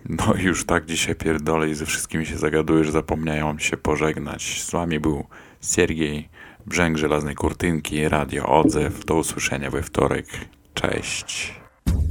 No i już tak dzisiaj pierdolę i ze wszystkimi się zagaduję, że zapomniałem się pożegnać. Z wami był Siergiej, Brzęk Żelaznej Kurtynki, Radio Odzew. Do usłyszenia we wtorek. Cześć.